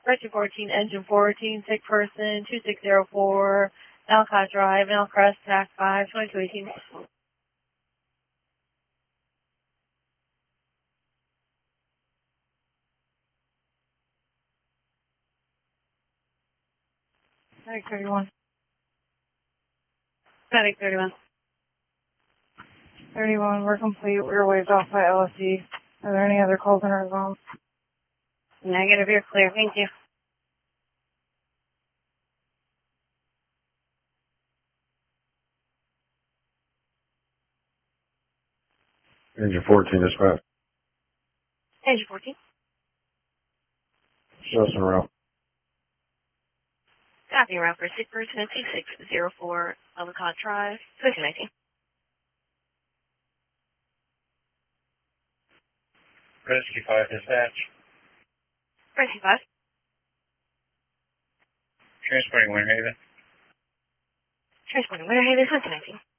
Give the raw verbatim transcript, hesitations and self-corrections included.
Rescue fourteen, engine fourteen, sick person, two six zero four, Alcott Drive, Elcrest, tax five, twenty-two eighteen. Medic thirty-one. Medic thirty-one. thirty-one, we're complete. We're waived off by L S D. Are there any other calls in our zone? Negative, you're clear. Thank you. Engine fourteen, dispatch. Engine fourteen. Show us en route. Copy route for sick person at two six zero four, Elcott Drive, twenty-two nineteen. Rescue five, dispatch. Rescue five. Transporting Winter Haven. Transporting Winter Haven, twenty-two nineteen.